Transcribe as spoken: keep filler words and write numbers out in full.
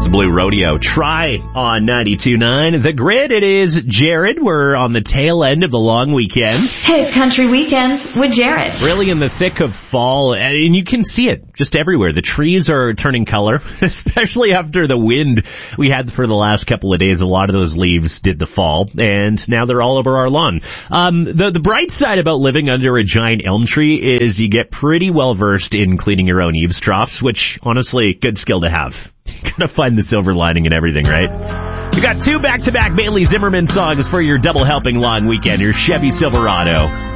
the Blue Rodeo. Try on ninety-two point nine. The Grid, it is Jared. We're on the tail end of the long weekend. Hey, it's Country Weekends with Jared. Really in the thick of fall, and you can see it just everywhere. The trees are turning color, especially after the wind we had for the last couple of days. A lot of those leaves did the fall, and now they're all over our lawn. Um, the, the bright side about living under a giant elm tree is you get pretty well versed in cleaning your own eaves troughs, which, honestly, good skill to have. You gotta find the silver lining in everything, right? We got two back-to-back Bailey Zimmerman songs for your double helping long weekend, your Chevy Silverado.